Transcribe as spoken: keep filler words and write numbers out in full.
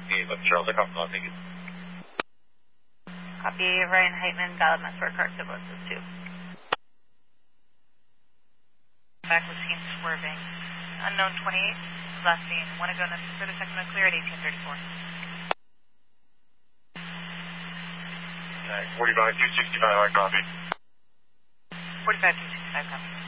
Okay, but Charles, I copy. Thank you. Copy. Ryan Heitman, valid Messer car Ciblis is two. Back with team swerving. Unknown twenty-eight, last scene. Want to go next for the second clear at eighteen thirty-four. forty-five two sixty-five, I copy. forty-five two sixty-five, copy.